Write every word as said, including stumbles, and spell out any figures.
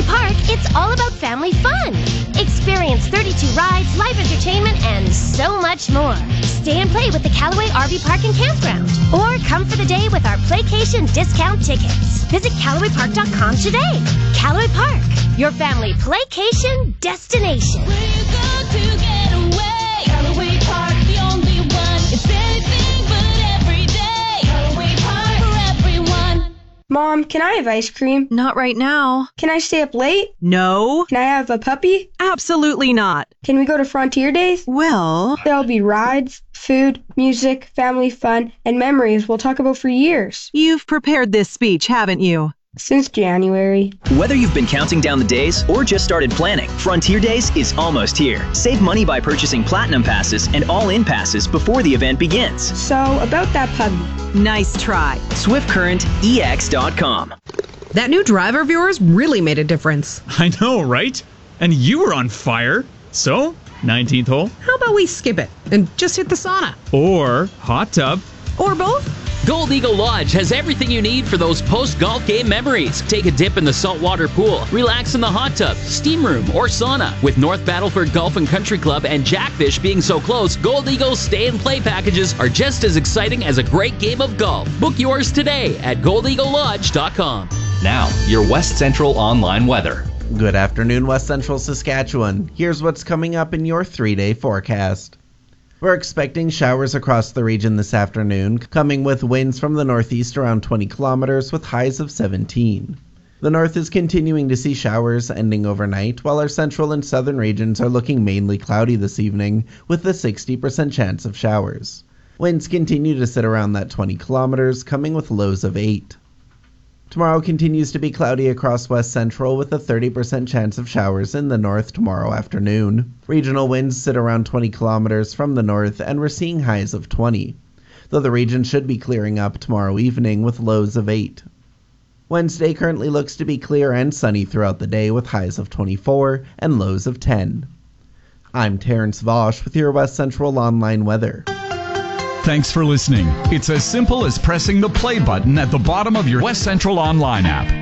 Park, it's all about family fun. Experience thirty-two rides, live entertainment, and so much more. Stay and play with the Callaway R V Park and Campground. Or come for the day with our Playcation discount tickets. Visit Callaway Park dot com today. Callaway Park, your family Playcation destination. Where you go to get away? Callaway Park, the only one. It's anything but every day. Callaway Park for everyone. Mom, can I have ice cream? Not right now. Can I stay up late? No. Can I have a puppy? Absolutely not. Can we go to Frontier Days? Well, There'll be rides, food, music, family fun, and memories we'll talk about for years. you've prepared this speech, haven't you? Since January. Whether you've been counting down the days or just started planning, Frontier Days is almost here. Save money by purchasing Platinum Passes and All-In Passes before the event begins. So, about that puppy. Nice try. Swift Current E X dot com. That new driver of yours really made a difference. I know, right? And you were on fire. So, nineteenth hole. How about we skip it and just hit the sauna? Or hot tub. Or both? Gold Eagle Lodge has everything you need for those post-golf game memories. Take a dip in the saltwater pool, relax in the hot tub, steam room, or sauna. With North Battleford Golf and Country Club and Jackfish being so close, Gold Eagle's stay and play packages are just as exciting as a great game of golf. Book yours today at gold eagle lodge dot com. Now, your West Central online weather. Good afternoon, West Central Saskatchewan. Here's what's coming up in your three-day forecast. We're expecting showers across the region this afternoon, coming with winds from the northeast around twenty kilometers with highs of seventeen. The north is continuing to see showers ending overnight, while our central and southern regions are looking mainly cloudy this evening with a sixty percent chance of showers. Winds continue to sit around that twenty kilometers, coming with lows of eight. Tomorrow continues to be cloudy across West Central with a thirty percent chance of showers in the north tomorrow afternoon. Regional winds sit around twenty kilometers from the north and we're seeing highs of twenty, though the region should be clearing up tomorrow evening with lows of eight. Wednesday currently looks to be clear and sunny throughout the day with highs of twenty-four and lows of ten. I'm Terrence Vosch with your West Central online weather. Thanks for listening. It's as simple as pressing the play button at the bottom of your West Central online app.